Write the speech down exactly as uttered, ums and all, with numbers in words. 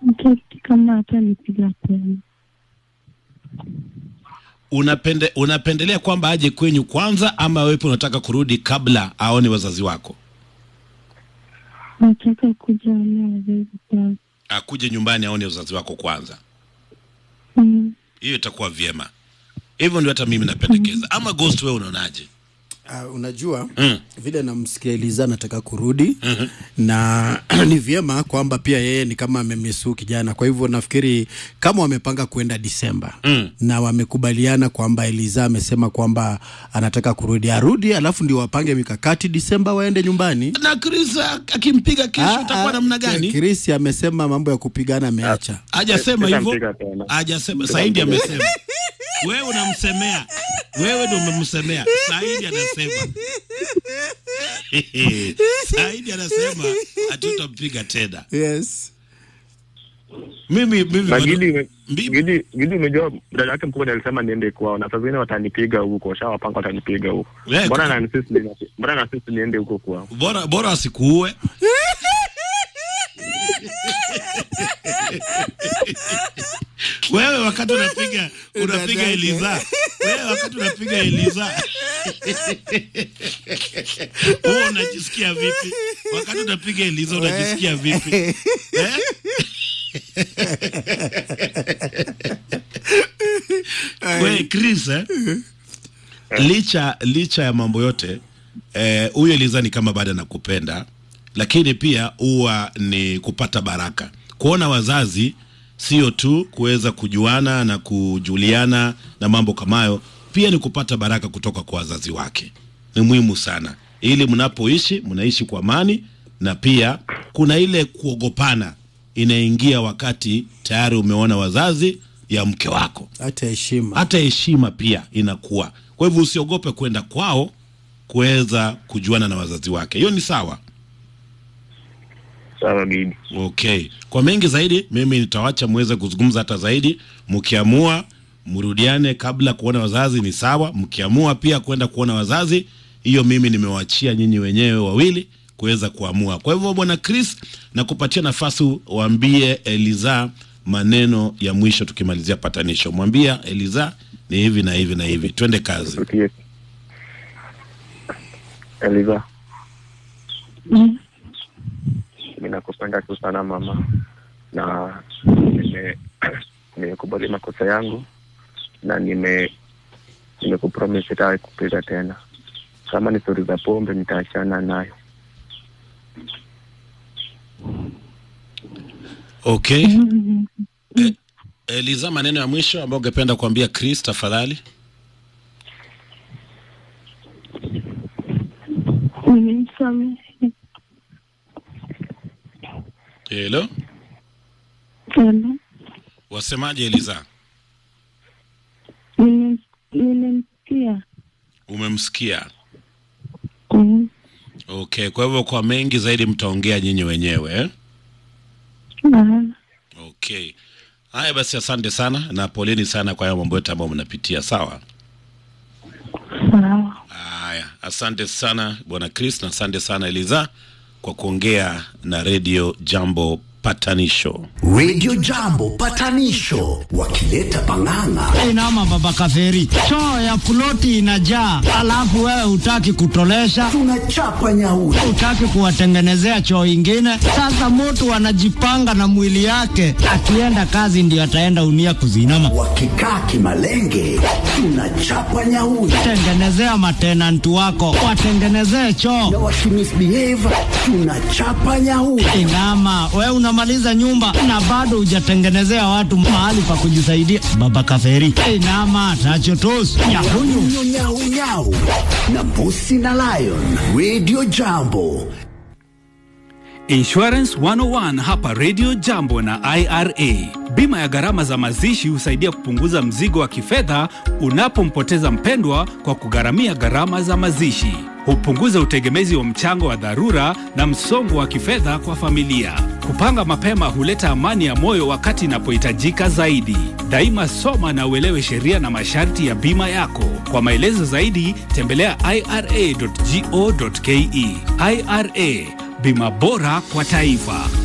Mtaki kama hata nipiga tena. Unapende unapendelea kwamba aje kwenyu kwanza ama wewe unataka kurudi kabla aone wazazi wako? Nataka kuja aone wazazi kwanza. Akuje nyumbani aone wazazi wako kwanza. Mm. Hiyo itakuwa vyema. Hivyo ndio hata mimi napendekeza. Ama Ghost wewe unaonaje? Uh, unajua mm. vile namsikia Eliza nataka kurudi mm-hmm. na ni vyema kwamba pia yeye ni kama amemisu kijana, kwa hivyo nafikiri kama wamepanga kuenda Disemba mm. na wamekubaliana kwamba Eliza amesema kwamba anataka kurudi arudi, alafu ndio wapange mikakati Disemba waende nyumbani. Na Chris akimpiga kesho itakuwa namna gani? Chris amesema mambo ya kupigana ameacha. Hajasema hivyo. Hajasema, Saidi amesema. Wewe unamsemea. Wewe ndio umemsemea. Saidi anasema. Saidi anasema hatutampiga tena. Yes. Mimi mimi Gidi Gidi Gidi umejua dada yake mkubwa alisema niende kwao na sasa watanipiga huko, shawapanga watanipiga huko. Bora na insist ni bora na insist niende huko kwao. Bora bora asikuue. Wewe wakati unapiga unapiga Eliza. Wewe wakati unapiga Eliza. Wewe unajisikia vipi? Wakati unapiga Eliza unajisikia vipi? Eh? Wewe Chris eh? Licha licha ya mambo yote eh huyo Eliza ni kama bado nakupenda, lakini pia huwa ni kupata baraka. Kuona wazazi sio tu kuweza kujuana na kujuliana na mambo kama hayo, pia ni kupata baraka kutoka kwa wazazi wake. Ni muhimu sana ili mnapoishi mnaishi kwa amani, na pia kuna ile kuogopana inaingia wakati tayari umeona wazazi ya mke wako. Hata heshima. Hata heshima pia inakuwa. Kwa hivyo usiogope kwenda kwao kuweza kujuana na wazazi wake. Hiyo ni sawa. Sawa bibi. Okay. Kwa mengi zaidi mimi nitawacha muweze kuzungumza hata zaidi. Mkiamua mrudiane kabla kuona wazazi ni sawa. Mkiamua pia kwenda kuona wazazi, hiyo mimi nimewaachia nyinyi wenyewe wawili kuweza kuamua. Kwa hivyo bwana Chris, nakupatia nafasi uambie Eliza maneno ya mwisho tukimalizia patanisho. Mwambia Eliza ni hivi na hivi na hivi. Twende kazi. Okay. Eliza. Mm. Mimi nakupenda tu sana mama, na nime nimekubali makosa yangu na nime nimekupromise sitakupiga tena. Kama ni story za pombe nitaachana nayo. Okay. Mm-hmm. E, Eliza, maneno ya mwisho ambayo ungependa kuambia Chris tafadhali. Nimemsamehe. Hello? Hello? Wasemaje Eliza? Nimemsikia. Umemsikia? Mm. Okay, kwa hivyo kwa mengi zaidi mtaongea nyinyi wenyewe eh? Ah. Okay. Haya basi, asante sana na poleni sana kwa hayo mambo yote ambayo mnapitia, sawa? Sawa. Haya, asante sana bwana Chris na asante sana Eliza kwa kuongea na Radio Jambo Patanisho. Radio Jambo Patanisho wakileta panganga. Inama baba kaferi, choo ya ploti inajaa, alafu wewe hutaki kutolesha. Tunachapa nyauri. Hutaki kuwatengenezea choo ingine. Sasa mtu anajipanga na mwili yake, akienda kazi ndio ataenda unia kuzinama. Wakikaa kimalenge, tunachapa nyauri. Tengenezea matenantu wako, watengenezee choo. Na wakimisbehave, tunachapa nyauri. Inama, wewe una maliza nyumba na bado hujatengenezea watu mahali pa kujisaidia. Baba kaferi, inama tachotos nyahunyu nyau nyau na Mbusi na Lion. Radio Jambo. Insurance one oh one hapa Radio Jambo na I R A. Bima ya gharama za mazishi husaidia kupunguza mzigo wa kifedha unapompoteza mpendwa kwa kugharamia gharama za mazishi. Hupunguza utegemezi wa mchango wa dharura na msongo wa kifedha kwa familia. Kupanga mapema huleta amani ya moyo wakati inapohitajika zaidi. Daima soma na uelewe sheria na masharti ya bima yako. Kwa maelezo zaidi tembelea I R A dot go dot ke. I R A, bima bora kwa taifa.